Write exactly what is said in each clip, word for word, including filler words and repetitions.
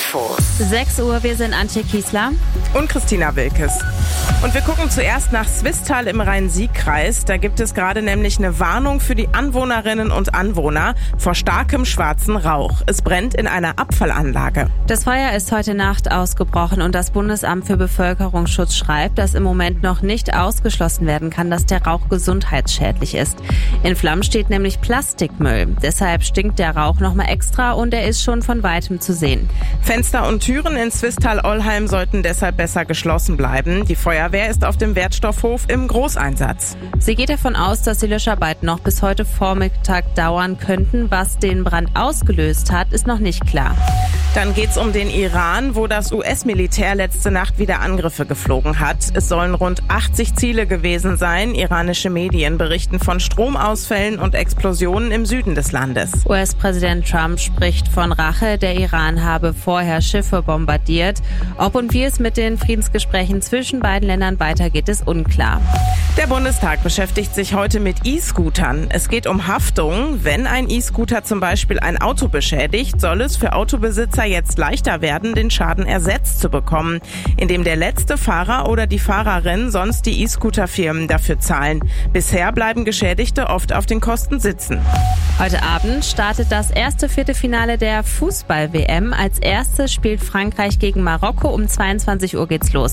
Infos. sechs Uhr, wir sind Antje Kiesler und Christina Wilkes. Und wir gucken zuerst nach Swisttal im Rhein-Sieg-Kreis. Da gibt es gerade nämlich eine Warnung für die Anwohnerinnen und Anwohner vor starkem schwarzen Rauch. Es brennt in einer Abfallanlage. Das Feuer ist heute Nacht ausgebrochen und das Bundesamt für Bevölkerungsschutz schreibt, dass im Moment noch nicht ausgeschlossen werden kann, dass der Rauch gesundheitsschädlich ist. In Flammen steht nämlich Plastikmüll. Deshalb stinkt der Rauch nochmal extra und er ist schon von weitem zu sehen. Fenster und Türen in Swisttal-Ollheim sollten deshalb besser geschlossen bleiben. Die Feuerwehr ist auf dem Wertstoffhof im Großeinsatz. Sie geht davon aus, dass die Löscharbeiten noch bis heute Vormittag dauern könnten. Was den Brand ausgelöst hat, ist noch nicht klar. Dann geht's um den Iran, wo das U S-Militär letzte Nacht wieder Angriffe geflogen hat. Es sollen rund achtzig Ziele gewesen sein. Iranische Medien berichten von Stromausfällen und Explosionen im Süden des Landes. U S-Präsident Trump spricht von Rache. Der Iran habe vorher Schiffe bombardiert. Ob und wie es mit den Friedensgesprächen zwischen beiden Ländern weitergeht, ist unklar. Der Bundestag beschäftigt sich heute mit E-Scootern. Es geht um Haftung. Wenn ein E-Scooter zum Beispiel ein Auto beschädigt, soll es für Autobesitzer jetzt leichter werden, den Schaden ersetzt zu bekommen, indem der letzte Fahrer oder die Fahrerin sonst die E-Scooter-Firmen dafür zahlen. Bisher bleiben Geschädigte oft auf den Kosten sitzen. Heute Abend startet das erste Viertelfinale der Fußball-W M. Als erstes spielt Frankreich gegen Marokko. Um zweiundzwanzig Uhr geht's los.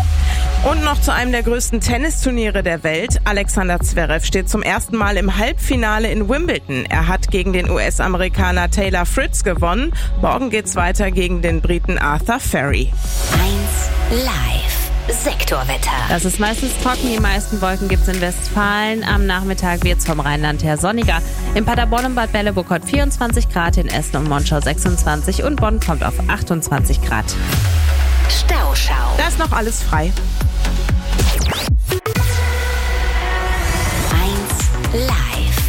Und noch zu einem der größten Tennisturniere der Welt. Alexander Zverev steht zum ersten Mal im Halbfinale in Wimbledon. Er hat gegen den U S-Amerikaner Taylor Fritz gewonnen. Morgen geht's weiter gegen den Briten Arthur Ferry. eins live Sektorwetter. Das ist meistens trocken, die meisten Wolken gibt's in Westfalen. Am Nachmittag wird's vom Rheinland her sonniger. In Paderborn und Bad Berleburg hat vierundzwanzig Grad, in Essen und Monschau sechsundzwanzig und Bonn kommt auf achtundzwanzig Grad. Stauschau. Da ist noch alles frei. eins live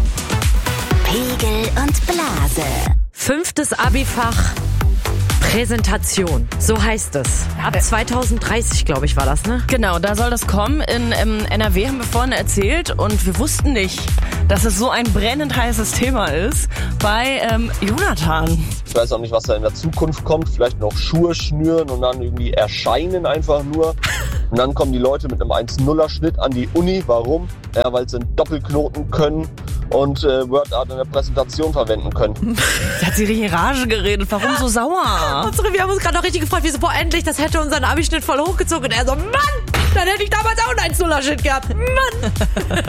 Pegel und Blase. Fünftes Abifach Präsentation, so heißt es. Ab zwanzig dreißig, glaube ich, war das, ne? Genau, da soll das kommen. In ähm, N R W haben wir vorhin erzählt und wir wussten nicht, dass es so ein brennend heißes Thema ist bei ähm, Jonathan. Ich weiß auch nicht, was da in der Zukunft kommt. Vielleicht noch Schuhe schnüren und dann irgendwie erscheinen einfach nur. Und dann kommen die Leute mit einem eins null Schnitt an die Uni. Warum? Ja, weil sie einen Doppelknoten können und äh, WordArt in der Präsentation verwenden können. Da hat sie richtig Rage geredet. Warum so sauer? Unsere, wir haben uns gerade noch richtig gefreut, wie so, boah, endlich, das hätte unseren Abischnitt voll hochgezogen. Und er so, Mann, dann hätte ich damals auch einen eins null Schnitt gehabt. Mann!